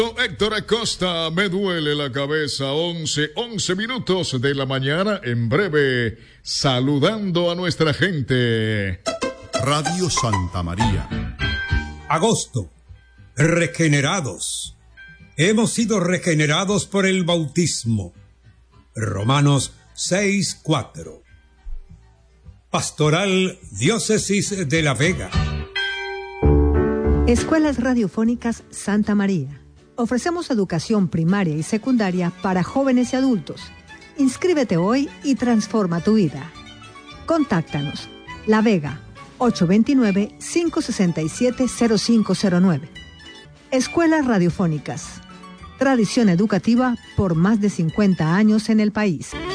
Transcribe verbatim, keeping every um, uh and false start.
Héctor Acosta, me duele la cabeza. once, once minutos de la mañana. En breve, saludando a nuestra gente. Radio Santa María. Agosto. Regenerados. Hemos sido regenerados por el bautismo. Romanos seis cuatro. Pastoral Diócesis de La Vega. Escuelas Radiofónicas Santa María. Ofrecemos educación primaria y secundaria para jóvenes y adultos. Inscríbete hoy y transforma tu vida. Contáctanos. La Vega, ocho dos nueve, cinco seis siete, cero cinco cero nueve. Escuelas Radiofónicas. Tradición educativa por más de cincuenta años en el país.